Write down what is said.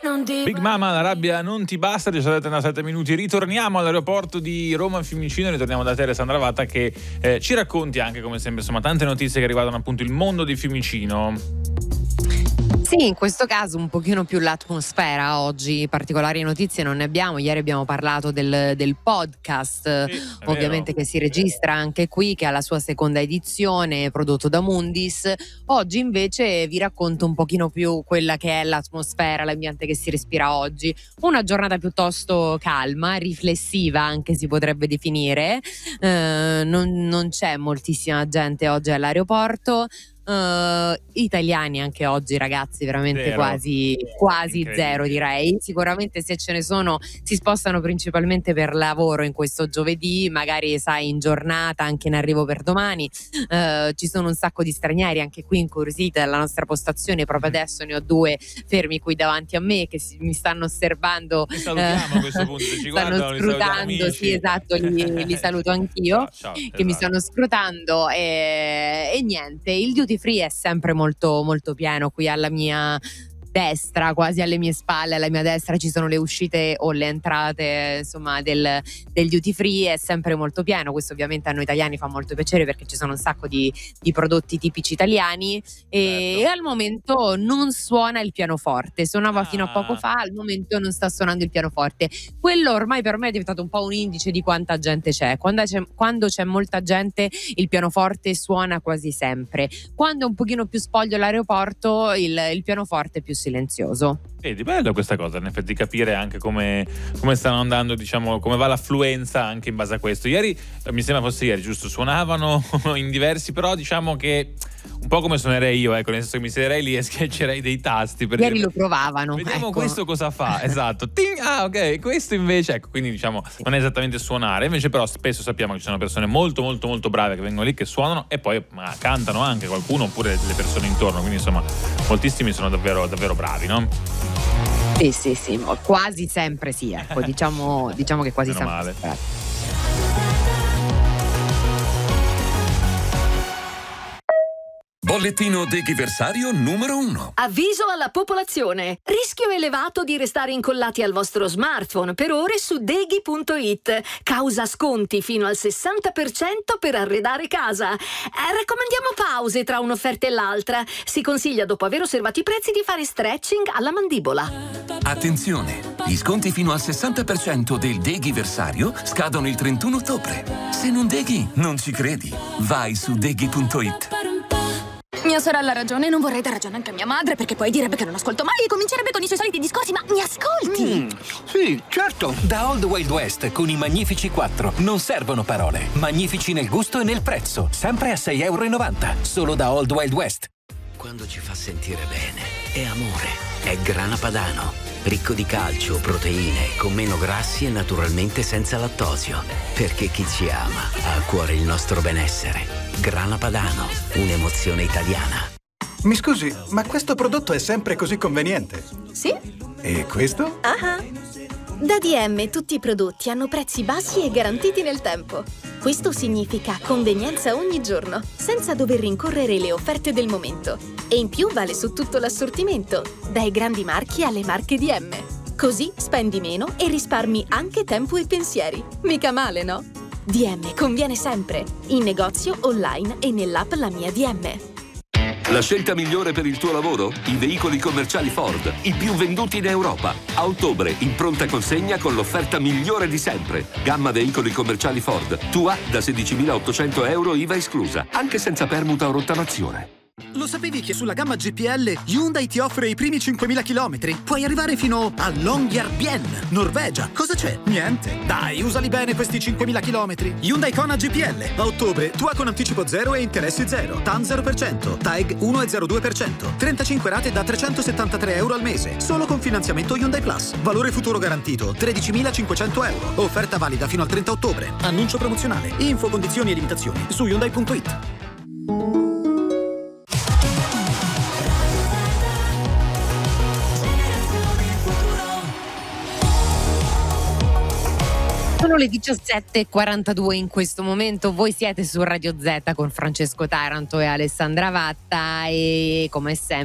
Big Mama, la rabbia non ti basta, 17 minuti. Ritorniamo all'aeroporto di Roma Fiumicino, ritorniamo da te Alessandra Vatta che ci racconti anche come sempre insomma tante notizie che riguardano appunto il mondo di Fiumicino. Sì, in questo caso un pochino più l'atmosfera oggi, particolari notizie non ne abbiamo. Ieri abbiamo parlato del podcast, Sì, ovviamente vero. che si registra anche qui, che ha la sua seconda edizione, prodotto da Mundis. Oggi invece vi racconto un pochino più quella che è l'atmosfera, l'ambiente che si respira oggi. Una giornata piuttosto calma, riflessiva anche si potrebbe definire, non c'è moltissima gente oggi all'aeroporto. Italiani anche oggi, ragazzi, veramente Zero. quasi zero, direi. Sicuramente se ce ne sono si spostano principalmente per lavoro in questo giovedì, magari sai in giornata, anche in arrivo per domani. Ci sono un sacco di stranieri anche qui incuriositi dalla nostra postazione. Proprio adesso ne ho due fermi qui davanti a me che mi stanno osservando. Li salutiamo a questo punto, se ci stanno guardano, li salutiamo, scrutando, amici. sì, esatto, li saluto anch'io. Ciao, Che mi esatto. stanno scrutando e niente, il duty free è sempre molto molto pieno. Qui alla mia destra, quasi alle mie spalle, alla mia destra ci sono le uscite o le entrate insomma del duty free, è sempre molto pieno. Questo ovviamente a noi italiani fa molto piacere perché ci sono un sacco di prodotti tipici italiani e Certo. al momento non suona il pianoforte. Suonava fino a poco fa, al momento non sta suonando il pianoforte. Quello ormai per me è diventato un po' un indice di quanta gente c'è. Quando c'è molta gente il pianoforte suona quasi sempre. Quando è un pochino più spoglio l'aeroporto il pianoforte è più silenzioso. Vedi, bello questa cosa, in effetti capire anche come stanno andando, diciamo, come va l'affluenza anche in base a questo. Ieri, mi sembra fosse ieri, giusto, suonavano in diversi, però diciamo che un po' come suonerei io, ecco, nel senso che mi siederei lì e schiaccerei dei tasti per Ieri dire, lo provavano. vediamo Ecco. questo cosa fa, esatto. Ting! Ah, ok, questo invece, ecco, quindi diciamo non è esattamente suonare, invece però spesso sappiamo che ci sono persone molto molto molto brave che vengono lì, che suonano e poi cantano anche qualcuno oppure le persone intorno, quindi insomma moltissimi sono davvero davvero bravi, no? Sì, quasi sempre sì, ecco, diciamo che quasi Meno sempre male. sì. Bollettino deghiversario numero 1. Avviso alla popolazione. Rischio elevato di restare incollati al vostro smartphone per ore su deghi.it. Causa sconti fino al 60% per arredare casa. Raccomandiamo pause tra un'offerta e l'altra. Si consiglia, dopo aver osservato i prezzi, di fare stretching alla mandibola. Attenzione, gli sconti fino al 60% del deghiversario scadono il 31 ottobre. Se non deghi, non ci credi. Vai su deghi.it. Mia sorella ha ragione, non vorrei dar ragione anche a mia madre perché poi direbbe che non ascolto mai e comincerebbe con i suoi soliti discorsi, ma mi ascolti? Sì, certo. Da Old Wild West con i Magnifici 4 non servono parole. Magnifici nel gusto e nel prezzo, sempre a €6,90. Solo da Old Wild West. Quando ci fa sentire bene, è amore, è Grana Padano. Ricco di calcio, proteine, con meno grassi e naturalmente senza lattosio. Perché chi ci ama ha a cuore il nostro benessere. Grana Padano, un'emozione italiana. Mi scusi, ma questo prodotto è sempre così conveniente? Sì? E questo? Ah. Da DM tutti i prodotti hanno prezzi bassi e garantiti nel tempo. Questo significa convenienza ogni giorno, senza dover rincorrere le offerte del momento. E in più vale su tutto l'assortimento, dai grandi marchi alle marche DM. Così spendi meno e risparmi anche tempo e pensieri. Mica male, no? DM conviene sempre, in negozio, online e nell'app La Mia DM. La scelta migliore per il tuo lavoro? I veicoli commerciali Ford, i più venduti in Europa. A ottobre, in pronta consegna con l'offerta migliore di sempre. Gamma veicoli commerciali Ford. Tua da €16.800 IVA esclusa, anche senza permuta o rottamazione. Lo sapevi che sulla gamma GPL Hyundai ti offre i primi 5.000 chilometri? Puoi arrivare fino a Longyearbyen, Norvegia. Cosa c'è? Niente. Dai, usali bene questi 5.000 chilometri. Hyundai Kona GPL. A ottobre, tua con anticipo 0 e interessi 0. TAN 0%. TAEG 1,02%. 35 rate da €373 al mese. Solo con finanziamento Hyundai Plus. Valore futuro garantito €13.500. Offerta valida fino al 30 ottobre. Annuncio promozionale. Info, condizioni e limitazioni su Hyundai.it. Sono le 17:42 in questo momento, voi siete su Radio Z con Francesco Taranto e Alessandra Vatta e come sempre